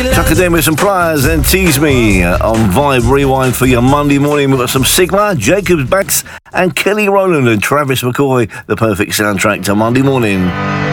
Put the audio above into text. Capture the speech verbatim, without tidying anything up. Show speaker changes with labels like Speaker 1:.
Speaker 1: Chakademus and Pliers and Tease Me on Vibe Rewind for your Monday morning. We've got some Sigma, Jacobs Bax and Kelly Rowland and Travis McCoy, the perfect soundtrack to Monday morning.